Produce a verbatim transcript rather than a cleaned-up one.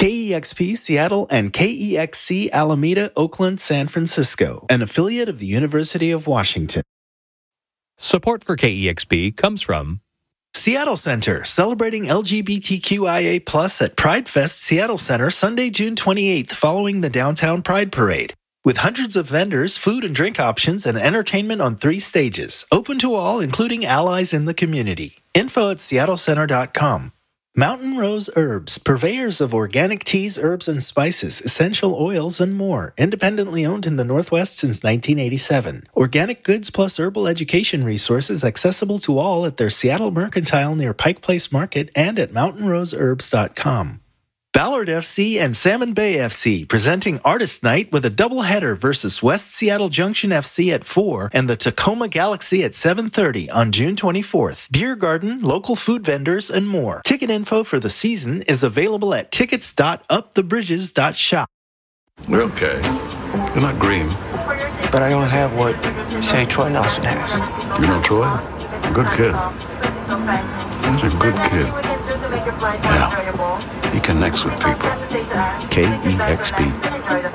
K E X P Seattle and K E X C Alameda, Oakland, San Francisco, an affiliate of the University of Washington. Support for K E X P comes from Seattle Center, celebrating L G B T Q I A plus at Pride Fest Seattle Center Sunday, June twenty-eighth, following the Downtown Pride Parade. With hundreds of vendors, food and drink options, and entertainment on three stages. Open to all, including allies in the community. Info at seattle center dot com. Mountain Rose Herbs, purveyors of organic teas, herbs, and spices, essential oils, and more. Independently owned in the Northwest since nineteen eighty-seven. Organic goods plus herbal education resources accessible to all at their Seattle Mercantile near Pike Place Market and at mountain rose herbs dot com. Ballard F C and Salmon Bay F C presenting Artist Night with a doubleheader versus West Seattle Junction F C at four and the Tacoma Galaxy at seven thirty on June twenty-fourth. Beer garden, local food vendors, and more. Ticket info for the season is available at tickets dot up the bridges dot shop. We're okay. You're not green. But I don't have what, say, Troy Nelson has. You know Troy? Good kid. He's a good kid. Yeah. He connects with people. K E X P.